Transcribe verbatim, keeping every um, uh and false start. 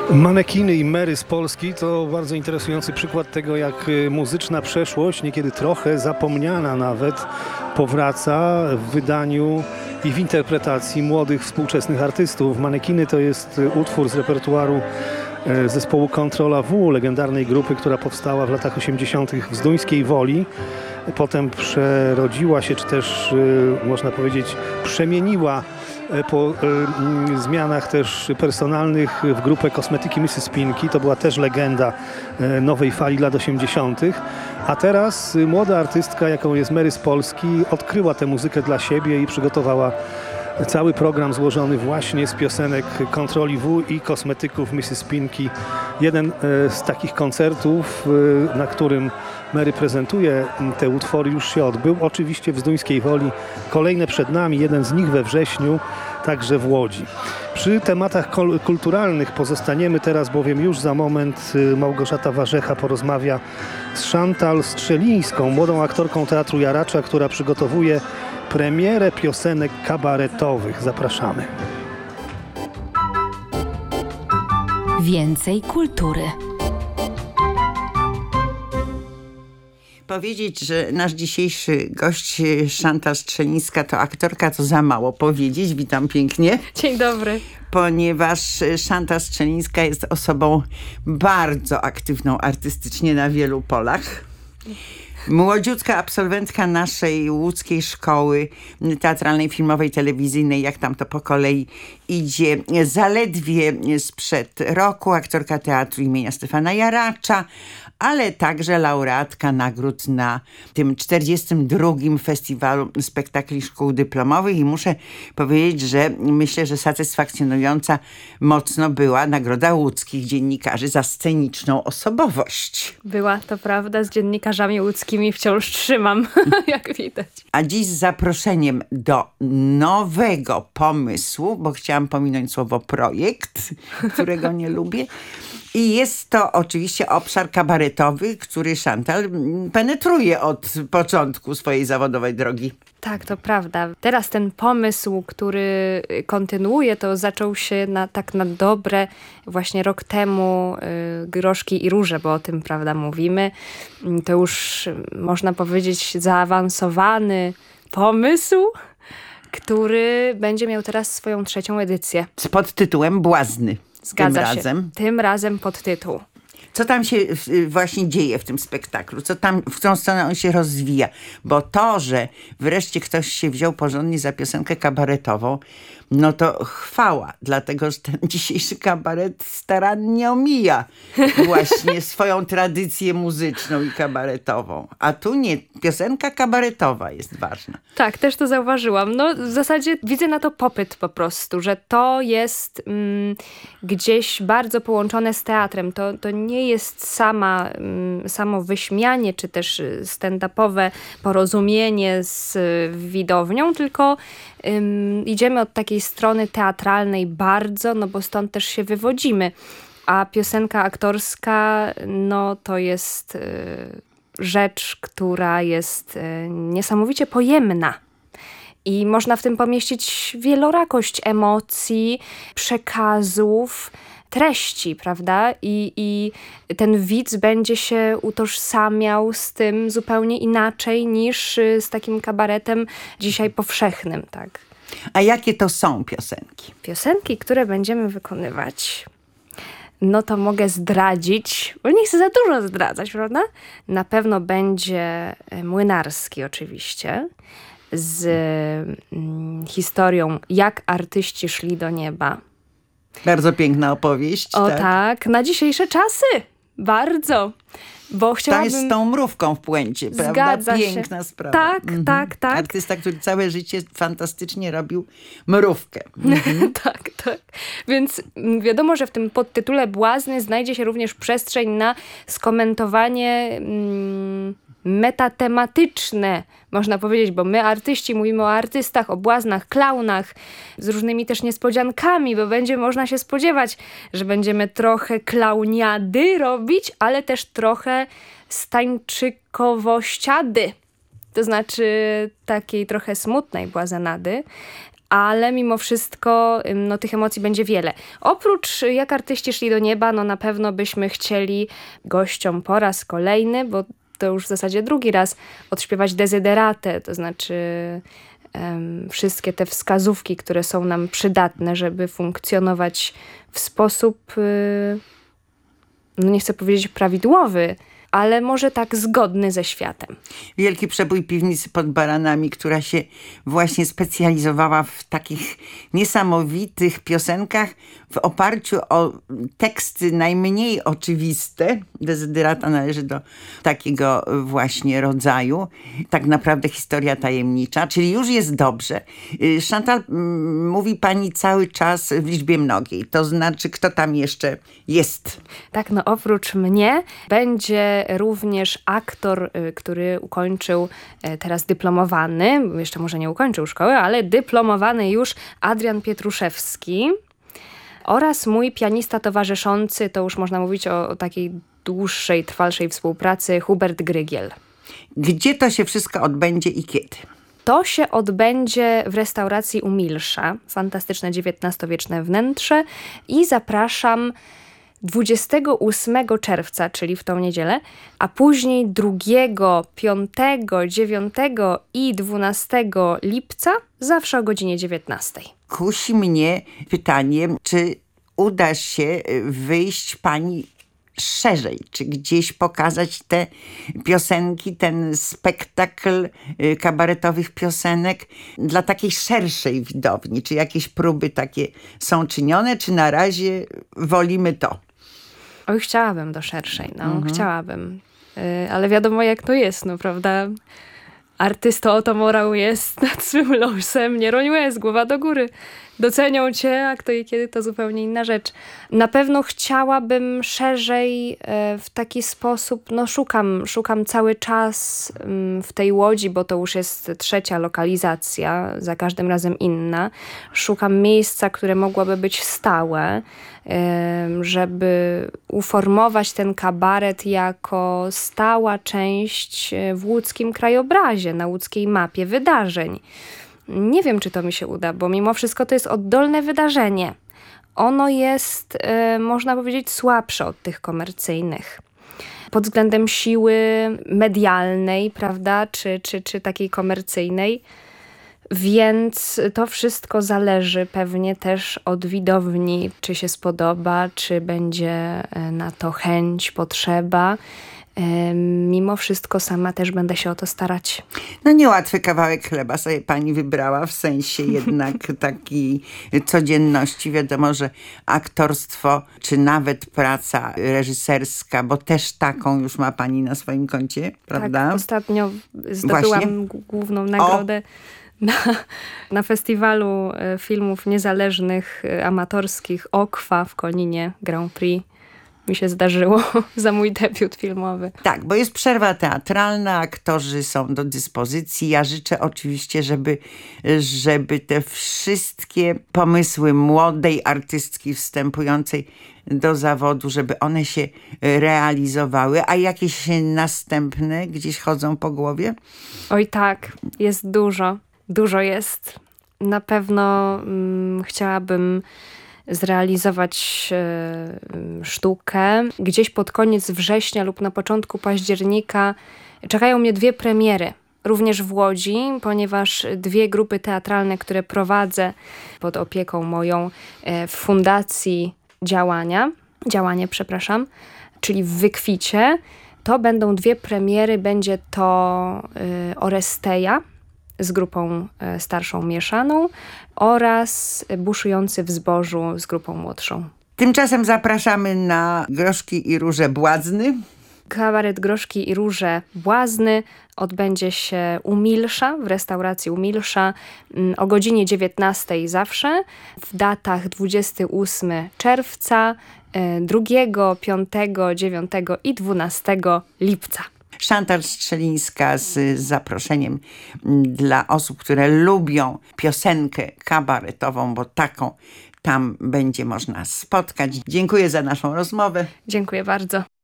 Manekiny i Mary z Polski to bardzo interesujący przykład tego, jak muzyczna przeszłość, niekiedy trochę zapomniana nawet, powraca w wydaniu i w interpretacji młodych, współczesnych artystów. Manekiny to jest utwór z repertuaru zespołu Kontrola W, legendarnej grupy, która powstała w latach osiemdziesiątych w Zduńskiej Woli. Potem przerodziła się, czy też można powiedzieć przemieniła po y, zmianach też personalnych w grupę Kosmetyki missus Pinki. To była też legenda y, nowej fali lat osiemdziesiątych. A teraz y, młoda artystka, jaką jest Mary z Polski, odkryła tę muzykę dla siebie i przygotowała cały program złożony właśnie z piosenek Kontroli W i Kosmetyków missus Pinki. Jeden y, z takich koncertów, y, na którym Mary prezentuje te utwory, już się odbył. Oczywiście w Zduńskiej Woli. Kolejne przed nami, jeden z nich we wrześniu, także w Łodzi. Przy tematach kulturalnych pozostaniemy teraz, bowiem już za moment Małgorzata Warzecha porozmawia z Chantal Strzelińską, młodą aktorką Teatru Jaracza, która przygotowuje premierę piosenek kabaretowych. Zapraszamy. Więcej kultury. Powiedzieć, że nasz dzisiejszy gość Chantal Strzelińska to aktorka, to za mało powiedzieć. Witam pięknie. Dzień dobry. Ponieważ Chantal Strzelińska jest osobą bardzo aktywną artystycznie na wielu polach. Młodziutka absolwentka naszej łódzkiej szkoły teatralnej, filmowej, telewizyjnej, jak tam to po kolei idzie, zaledwie sprzed roku, aktorka teatru imienia Stefana Jaracza, ale także laureatka nagród na tym czterdziestym drugim Festiwalu Spektakli Szkół Dyplomowych i muszę powiedzieć, że myślę, że satysfakcjonująca mocno była nagroda łódzkich dziennikarzy za sceniczną osobowość. Była, to prawda, z dziennikarzami łódzkimi wciąż trzymam, jak widać. A dziś z zaproszeniem do nowego pomysłu, bo chciałam pominąć słowo projekt, którego nie lubię. I jest to oczywiście obszar kabaretowy, który Chantal penetruje od początku swojej zawodowej drogi. Tak, to prawda. Teraz ten pomysł, który kontynuuje, to zaczął się na, tak na dobre właśnie rok temu y, Groszki i Róże, bo o tym, prawda, mówimy. To już można powiedzieć zaawansowany pomysł, który będzie miał teraz swoją trzecią edycję. Z podtytułem Błazny. Zgadza tym się. Razem. Tym razem podtytuł. Co tam się właśnie dzieje w tym spektaklu? Co tam, w którą stronę on się rozwija? Bo to, że wreszcie ktoś się wziął porządnie za piosenkę kabaretową, no to chwała, dlatego że ten dzisiejszy kabaret starannie omija właśnie swoją tradycję muzyczną i kabaretową. A tu nie, piosenka kabaretowa jest ważna. Tak, też to zauważyłam. No w zasadzie widzę na to popyt po prostu, że to jest mm, gdzieś bardzo połączone z teatrem. To, to nie jest sama, mm, samo wyśmianie, czy też stand-upowe porozumienie z y, widownią, tylko ym, idziemy od takiej strony teatralnej bardzo, no bo stąd też się wywodzimy. A piosenka aktorska, no to jest y, rzecz, która jest y, niesamowicie pojemna. I można w tym pomieścić wielorakość emocji, przekazów, treści, prawda? I, i ten widz będzie się utożsamiał z tym zupełnie inaczej niż z takim kabaretem dzisiaj powszechnym, tak? A jakie to są piosenki? Piosenki, które będziemy wykonywać, no to mogę zdradzić, bo nie chcę za dużo zdradzać, prawda? Na pewno będzie Młynarski oczywiście, z mm, historią Jak artyści szli do nieba. Bardzo piękna opowieść. O tak, tak, na dzisiejsze czasy. Bardzo. Bo chciałabym... To jest z tą mrówką w Puencie, prawda? Zgadza Piękna się. sprawa. Tak, mhm. tak, tak. Artysta, który całe życie fantastycznie robił mrówkę. Mhm. tak, tak. Więc wiadomo, że w tym podtytule Błazny znajdzie się również przestrzeń na skomentowanie mm, metatematyczne, można powiedzieć, bo my artyści mówimy o artystach, o błaznach, klaunach, z różnymi też niespodziankami, bo będzie można się spodziewać, że będziemy trochę klauniady robić, ale też trochę stańczykowościady. To znaczy takiej trochę smutnej błazenady, ale mimo wszystko no, tych emocji będzie wiele. Oprócz Jak artyści szli do nieba, no na pewno byśmy chcieli gościom po raz kolejny, bo to już w zasadzie drugi raz, odśpiewać Desiderate, to znaczy um, wszystkie te wskazówki, które są nam przydatne, żeby funkcjonować w sposób, y, no nie chcę powiedzieć prawidłowy, ale może tak zgodny ze światem. Wielki przebój Piwnicy pod Baranami, która się właśnie specjalizowała w takich niesamowitych piosenkach w oparciu o teksty najmniej oczywiste. Dezydyrata należy do takiego właśnie rodzaju. Tak naprawdę historia tajemnicza, czyli już jest dobrze. Chantal, mówi pani cały czas w liczbie mnogiej. To znaczy, kto tam jeszcze jest? Tak, no oprócz mnie będzie również aktor, który ukończył teraz dyplomowany, jeszcze może nie ukończył szkoły, ale dyplomowany już Adrian Pietruszewski oraz mój pianista towarzyszący, to już można mówić o, o takiej dłuższej, trwalszej współpracy, Hubert Grygiel. Gdzie to się wszystko odbędzie i kiedy? To się odbędzie w restauracji u Milsza, fantastyczne dziewiętnastowieczne wnętrze i zapraszam dwudziestego ósmego czerwca, czyli w tą niedzielę, a później drugiego, piątego, dziewiątego i dwunastego lipca, zawsze o godzinie dziewiętnastej. Kusi mnie pytanie, czy uda się wyjść pani szerzej, czy gdzieś pokazać te piosenki, ten spektakl kabaretowych piosenek dla takiej szerszej widowni? Czy jakieś próby takie są czynione, czy na razie wolimy to? Oj, chciałabym do szerszej, no, mhm. chciałabym. Yy, ale wiadomo, jak to jest, no, prawda? Artysto, oto morał jest nad swym losem, nie roń łez, głowa do góry. Docenią cię, a kto i kiedy to zupełnie inna rzecz. Na pewno chciałabym szerzej e, w taki sposób, no szukam, szukam cały czas m, w tej Łodzi, bo to już jest trzecia lokalizacja, za każdym razem inna. Szukam miejsca, które mogłoby być stałe, e, żeby uformować ten kabaret jako stała część w łódzkim krajobrazie, na łódzkiej mapie wydarzeń. Nie wiem, czy to mi się uda, bo mimo wszystko to jest oddolne wydarzenie. Ono jest, y, można powiedzieć, słabsze od tych komercyjnych. Pod względem siły medialnej, prawda, czy, czy, czy takiej komercyjnej. Więc to wszystko zależy pewnie też od widowni, czy się spodoba, czy będzie na to chęć, potrzeba. Mimo wszystko sama też będę się o to starać. No niełatwy kawałek chleba sobie pani wybrała, w sensie jednak takiej codzienności. Wiadomo, że aktorstwo, czy nawet praca reżyserska, bo też taką już ma pani na swoim koncie, prawda? Tak, ostatnio zdobyłam Właśnie? główną nagrodę na, na festiwalu filmów niezależnych, amatorskich Okwa w Koninie Grand Prix. Mi się zdarzyło za mój debiut filmowy. Tak, bo jest przerwa teatralna, aktorzy są do dyspozycji. Ja życzę oczywiście, żeby, żeby te wszystkie pomysły młodej artystki wstępującej do zawodu, żeby one się realizowały. A jakieś następne gdzieś chodzą po głowie? Oj tak, jest dużo. Dużo jest. Na pewno mm, chciałabym zrealizować e, sztukę. Gdzieś pod koniec września lub na początku października czekają mnie dwie premiery. Również w Łodzi, ponieważ dwie grupy teatralne, które prowadzę pod opieką moją e, w Fundacji Działania, Działanie, przepraszam, czyli w Wykwicie, to będą dwie premiery. Będzie to e, Oresteja z grupą starszą mieszaną oraz Buszujący w zbożu z grupą młodszą. Tymczasem zapraszamy na Groszki i Róże Błazny. Kabaret Groszki i Róże Błazny odbędzie się u Milsza, w restauracji u Milsza o godzinie dziewiętnastej zawsze, w datach dwudziestego ósmego czerwca, drugiego, piątego, dziewiątego i dwunastego lipca. Chantal Strzelińska z zaproszeniem dla osób, które lubią piosenkę kabaretową, bo taką tam będzie można spotkać. Dziękuję za naszą rozmowę. Dziękuję bardzo.